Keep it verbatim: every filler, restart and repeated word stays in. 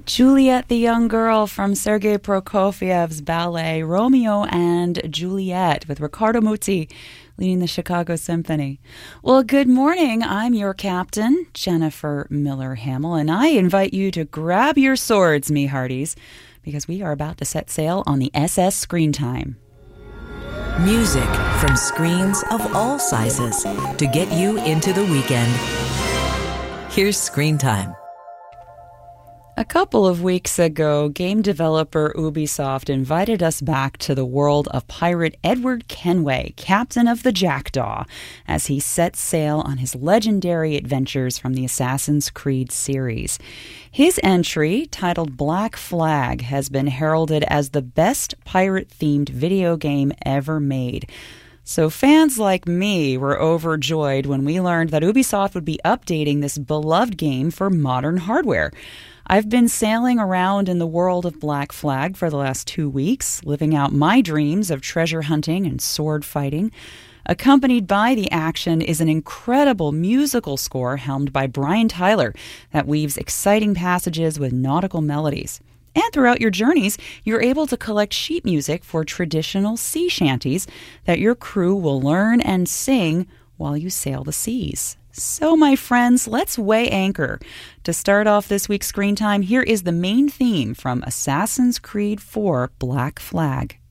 Juliet the Young Girl from Sergei Prokofiev's ballet Romeo and Juliet with Riccardo Muti leading the Chicago Symphony. Well, good morning. I'm your captain, Jennifer Miller Hamill, and I invite you to grab your swords, me hearties, because we are about to set sail on the S S Screen Time. Music from screens of all sizes to get you into the weekend. Here's Screen Time. A couple of weeks ago, game developer Ubisoft invited us back to the world of pirate Edward Kenway, captain of the Jackdaw, as he set sail on his legendary adventures from the Assassin's Creed series. His entry, titled Black Flag, has been heralded as the best pirate-themed video game ever made. So fans like me were overjoyed when we learned that Ubisoft would be updating this beloved game for modern hardware. I've been sailing around in the world of Black Flag for the last two weeks, living out my dreams of treasure hunting and sword fighting. Accompanied by the action is an incredible musical score helmed by Brian Tyler that weaves exciting passages with nautical melodies. And throughout your journeys, you're able to collect sheet music for traditional sea shanties that your crew will learn and sing while you sail the seas. So, my friends, let's weigh anchor. To start off this week's Screen Time, here is the main theme from Assassin's Creed four Black Flag.